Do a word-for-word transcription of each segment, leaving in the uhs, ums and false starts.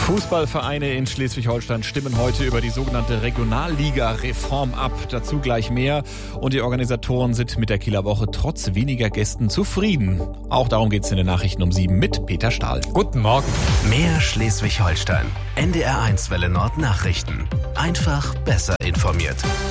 Fußballvereine in Schleswig-Holstein stimmen heute über die sogenannte Regionalliga-Reform ab. Dazu gleich mehr. Und die Organisatoren sind mit der Kieler Woche trotz weniger Gästen zufrieden. Auch darum geht es in den Nachrichten um sieben mit Peter Stahl. Guten Morgen. Mehr Schleswig-Holstein. N D R eins Welle Nord Nachrichten. Einfach besser informiert.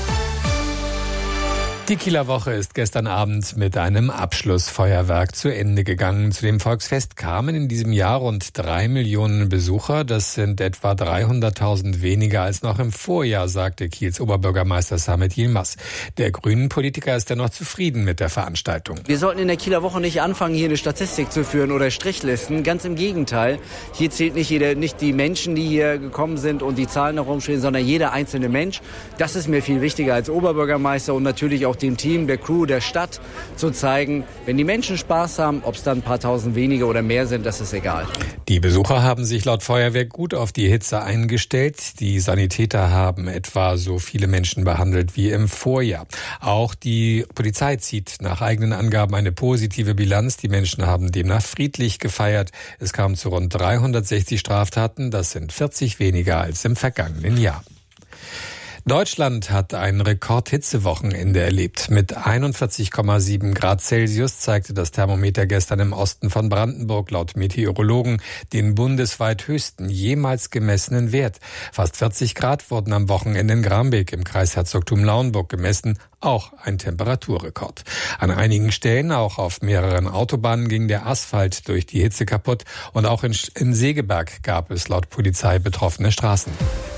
Die Kieler Woche ist gestern Abend mit einem Abschlussfeuerwerk zu Ende gegangen. Zu dem Volksfest kamen in diesem Jahr rund drei Millionen Besucher. Das sind etwa dreihunderttausend weniger als noch im Vorjahr, sagte Kiels Oberbürgermeister Samet Yilmaz. Der Grünen-Politiker ist dennoch zufrieden mit der Veranstaltung. Wir sollten in der Kieler Woche nicht anfangen, hier eine Statistik zu führen oder Strichlisten. Ganz im Gegenteil. Hier zählt nicht, jeder, nicht die Menschen, die hier gekommen sind und die Zahlen herumstehen, sondern jeder einzelne Mensch. Das ist mir viel wichtiger als Oberbürgermeister und natürlich auch dem Team, der Crew, der Stadt zu zeigen, wenn die Menschen Spaß haben, ob es dann ein paar tausend weniger oder mehr sind, das ist egal. Die Besucher haben sich laut Feuerwehr gut auf die Hitze eingestellt. Die Sanitäter haben etwa so viele Menschen behandelt wie im Vorjahr. Auch die Polizei zieht nach eigenen Angaben eine positive Bilanz. Die Menschen haben demnach friedlich gefeiert. Es kam zu rund dreihundertsechzig Straftaten. Das sind vierzig weniger als im vergangenen Jahr. Deutschland hat ein Rekordhitzewochenende erlebt. Mit einundvierzig Komma sieben Grad Celsius zeigte das Thermometer gestern im Osten von Brandenburg laut Meteorologen den bundesweit höchsten jemals gemessenen Wert. Fast vierzig Grad wurden am Wochenende in Grambeck im Kreisherzogtum Lauenburg gemessen, auch ein Temperaturrekord. An einigen Stellen, auch auf mehreren Autobahnen, ging der Asphalt durch die Hitze kaputt und auch in, in Segeberg gab es laut Polizei betroffene Straßen.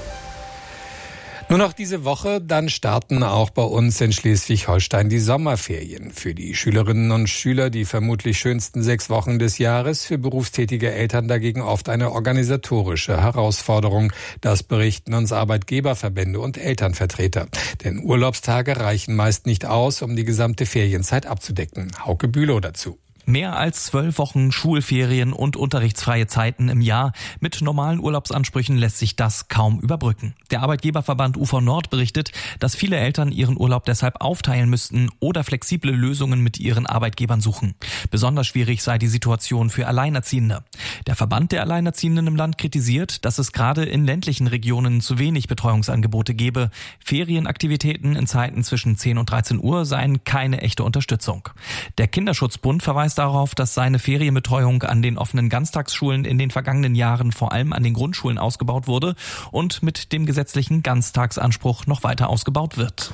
Nur noch diese Woche, dann starten auch bei uns in Schleswig-Holstein die Sommerferien. Für die Schülerinnen und Schüler die vermutlich schönsten sechs Wochen des Jahres, für berufstätige Eltern dagegen oft eine organisatorische Herausforderung. Das berichten uns Arbeitgeberverbände und Elternvertreter. Denn Urlaubstage reichen meist nicht aus, um die gesamte Ferienzeit abzudecken. Hauke Bülow dazu. Mehr als zwölf Wochen Schulferien und unterrichtsfreie Zeiten im Jahr. Mit normalen Urlaubsansprüchen lässt sich das kaum überbrücken. Der Arbeitgeberverband U V Nord berichtet, dass viele Eltern ihren Urlaub deshalb aufteilen müssten oder flexible Lösungen mit ihren Arbeitgebern suchen. Besonders schwierig sei die Situation für Alleinerziehende. Der Verband der Alleinerziehenden im Land kritisiert, dass es gerade in ländlichen Regionen zu wenig Betreuungsangebote gebe. Ferienaktivitäten in Zeiten zwischen zehn und dreizehn Uhr seien keine echte Unterstützung. Der Kinderschutzbund verweist darauf, dass seine Ferienbetreuung an den offenen Ganztagsschulen in den vergangenen Jahren vor allem an den Grundschulen ausgebaut wurde und mit dem gesetzlichen Ganztagsanspruch noch weiter ausgebaut wird.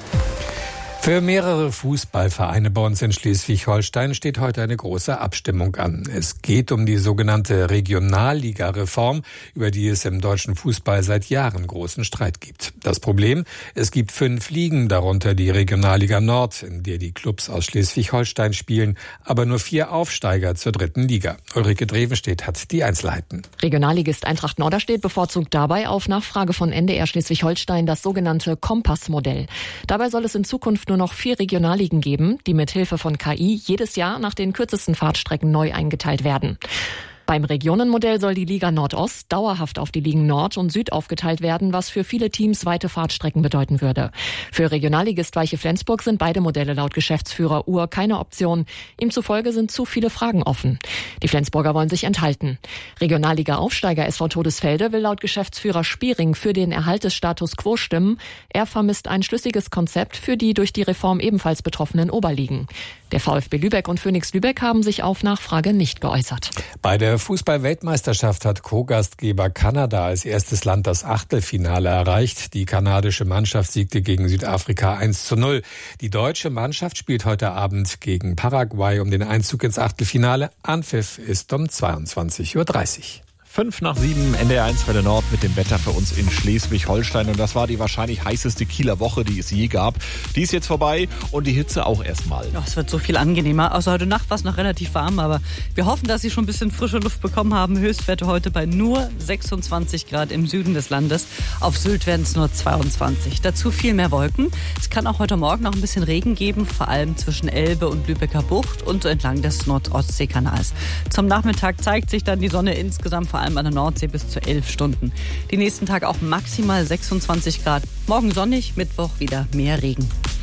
Für mehrere Fußballvereine bei uns in Schleswig-Holstein steht heute eine große Abstimmung an. Es geht um die sogenannte Regionalliga-Reform, über die es im deutschen Fußball seit Jahren großen Streit gibt. Das Problem: Es gibt fünf Ligen, darunter die Regionalliga Nord, in der die Clubs aus Schleswig-Holstein spielen, aber nur vier Aufsteiger zur dritten Liga. Ulrike Drevenstedt hat die Einzelheiten. Regionalligist Eintracht Norderstedt bevorzugt dabei auf Nachfrage von N D R Schleswig-Holstein das sogenannte Kompassmodell. Dabei soll es in Zukunft nur noch vier Regionalligen geben, die mit Hilfe von K I jedes Jahr nach den kürzesten Fahrtstrecken neu eingeteilt werden. Beim Regionenmodell soll die Liga Nordost dauerhaft auf die Ligen Nord und Süd aufgeteilt werden, was für viele Teams weite Fahrtstrecken bedeuten würde. Für Regionalligist Weiche Flensburg sind beide Modelle laut Geschäftsführer Uhr keine Option. Ihm zufolge sind zu viele Fragen offen. Die Flensburger wollen sich enthalten. Regionalliga-Aufsteiger S V Todesfelde will laut Geschäftsführer Spiering für den Erhalt des Status quo stimmen. Er vermisst ein schlüssiges Konzept für die durch die Reform ebenfalls betroffenen Oberligen. Der VfB Lübeck und Phoenix Lübeck haben sich auf Nachfrage nicht geäußert. Bei der Fußball-Weltmeisterschaft hat Co-Gastgeber Kanada als erstes Land das Achtelfinale erreicht. Die kanadische Mannschaft siegte gegen Südafrika eins zu null. Die deutsche Mannschaft spielt heute Abend gegen Paraguay um den Einzug ins Achtelfinale. Anpfiff ist um zweiundzwanzig Uhr dreißig. Fünf nach sieben, N D R eins Welle Nord mit dem Wetter für uns in Schleswig-Holstein. Und das war die wahrscheinlich heißeste Kieler Woche, die es je gab. Die ist jetzt vorbei und die Hitze auch erstmal. Ja, es wird so viel angenehmer. Außer heute Nacht war es noch relativ warm, aber wir hoffen, dass Sie schon ein bisschen frische Luft bekommen haben. Höchstwerte heute bei nur sechsundzwanzig Grad im Süden des Landes. Auf Sylt werden es nur zweiundzwanzig. Dazu viel mehr Wolken. Es kann auch heute Morgen noch ein bisschen Regen geben, vor allem zwischen Elbe und Lübecker Bucht und so entlang des Nord-Ostsee-Kanals. Zum Nachmittag zeigt sich dann die Sonne insgesamt vor allem an der Nordsee bis zu elf Stunden. Die nächsten Tage auch maximal sechsundzwanzig Grad. Morgen sonnig, Mittwoch wieder mehr Regen.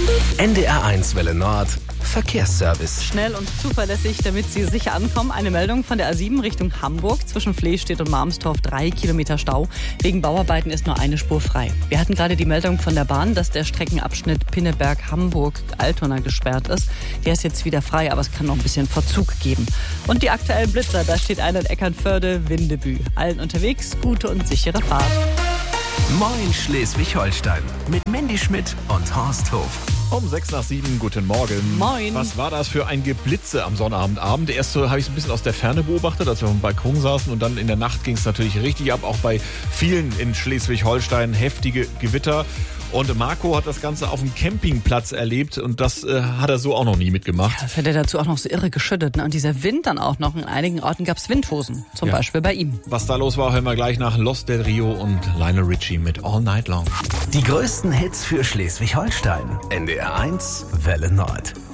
N D R eins Welle Nord Verkehrsservice. Schnell und zuverlässig, damit Sie sicher ankommen. Eine Meldung von der A sieben Richtung Hamburg. Zwischen Flehstedt und Marmstorf drei Kilometer Stau. Wegen Bauarbeiten ist nur eine Spur frei. Wir hatten gerade die Meldung von der Bahn, dass der Streckenabschnitt Pinneberg-Hamburg-Altona gesperrt ist. Der ist jetzt wieder frei, aber es kann noch ein bisschen Verzug geben. Und die aktuellen Blitzer, da steht einer in Eckernförde, Windebü. Allen unterwegs, gute und sichere Fahrt. Moin Schleswig-Holstein mit Mandy Schmidt und Horst Hof. Um sechs nach sieben, guten Morgen. Moin. Was war das für ein Geblitze am Sonnabendabend? Erst so habe ich es ein bisschen aus der Ferne beobachtet, als wir auf dem Balkon saßen, und dann in der Nacht ging es natürlich richtig ab, auch bei vielen in Schleswig-Holstein heftige Gewitter. Und Marco hat das Ganze auf dem Campingplatz erlebt und das äh, hat er so auch noch nie mitgemacht. Das hat er dazu auch noch so irre geschüttet. Ne? Und dieser Wind dann auch noch. In einigen Orten gab es Windhosen, zum Ja. Beispiel bei ihm. Was da los war, hören wir gleich nach Los Del Rio und Lionel Richie mit All Night Long. Die größten Hits für Schleswig-Holstein. N D R eins Welle Nord.